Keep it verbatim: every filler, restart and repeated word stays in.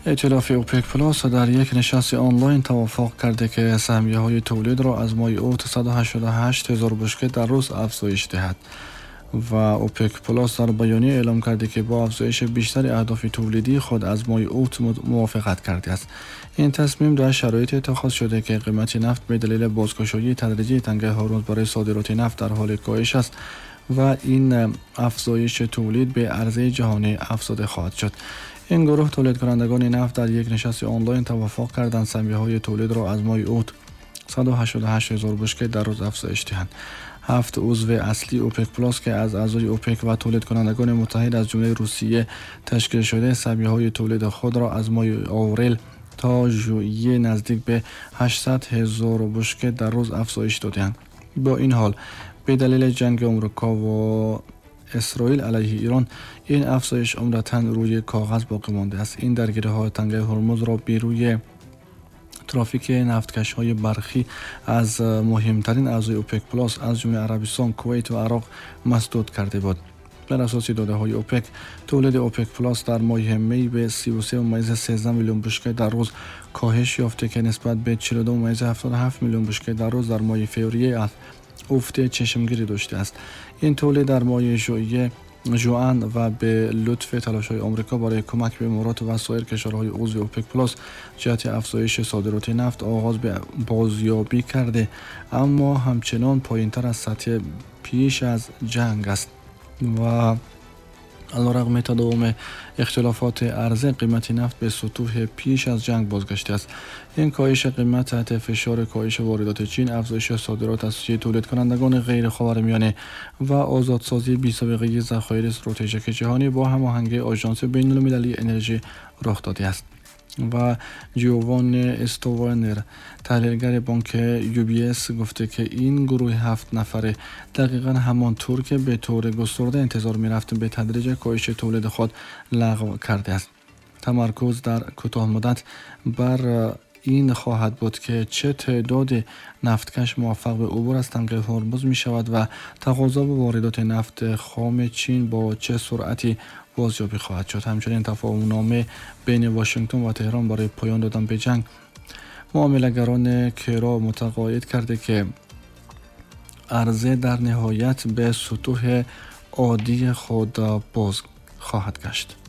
ائتلاف اوپک پلاس در یک نشست آنلاین توافق کرده که سهمیه های تولید را از ماه اوت صد و هشتاد و هشت هزار بشکه در روز افزایش دهد و اوپک پلاس در بیانیه اعلام کرده که با افزایش بیشتر اهداف تولیدی خود از ماه اوت موافقت کرده است. این تصمیم در شرایط اتخاذ شده که قیمت نفت به دلیل بازگشایی تدریجی تنگه هرمز برای صادرات نفت در حال کاهش است و این افزایش تولید به عرضه جهانی افزوده خواهد شد. این گروه تولید کنندگان نفت در یک نشست آنلاین توافق کردند سهمیه های تولید را از ماه اوت صد و هشتاد و هشت هزار بشکه در روز افزایش دهند. هفت عضو اصلی اوپک پلاس که از اعضای اوپک و تولید کنندگان متحد از جمله روسیه تشکیل شده سهمیه های تولید خود را از ماه آوریل تا ژوئیه نزدیک به هشتصد هزار بشکه در روز افزایش دادند. با این حال به دلیل جنگ آمریکا و اسرائیل علیه ایران این افزایش عمدتاً روی کاغذ باقی مانده است. این درگیری‌های تنگه هرمز را بر روی ترافیک نفتکش‌های برقی از مهمترین اعضای اوپک پلاس از جمله عربستان، کویت و عراق مسدود کرده بود. بر اساس داده‌های اوپک، تولید اوپک پلاس در ماه می به سی و سه و سیزده میلیون بشکه در روز کاهش یافته که نسبت به چهل و دو و هفتاد و هفت میلیون بشکه در روز در ماه فوریه افت چشمگیری داشته است. این تولید در ماه ژوئیه ژوئن و به لطف تلاش‌های آمریکا برای کمک به امارات و سایر کشورهای عضو اوپک پلاس جهت افزایش صادرات نفت آغاز به بازیابی کرده، اما همچنان پایین‌تر از سطح پیش از جنگ است و علیرغم تداوم اختلافات عرضه قیمت نفت به سطوح پیش از جنگ بازگشته است. این کاهش قیمت تحت فشار کاهش واردات چین، افزایش صادرات از سوی تولید کنندگان غیر خاورمیانه و آزادسازی بی‌سابقه ذخایر استراتژیک جهانی با هماهنگی آژانس بین‌المللی انرژی رخ داده است. و جیووان استوانر تحلیلگر بانک یو بی اس گفته که این گروه هفت نفره دقیقاً همان طور که به طور گسترده انتظار می رفت به تدریج کاهش تولید خود لغو کرده است. تمرکز در کوتاه مدت بر این خواهد بود که چه تعداد نفتکش موفق به عبور از تنگه هرمز می شود و تقاضا به واردات نفت خام چین با چه سرعتی بازیابی خواهد شد. همچنین تفاهم‌نامه بین واشنگتن و تهران برای پایان دادن به جنگ معامله‌گران کرا متقاعد کرده که عرضه در نهایت به سطوح عادی خود باز خواهد گشت.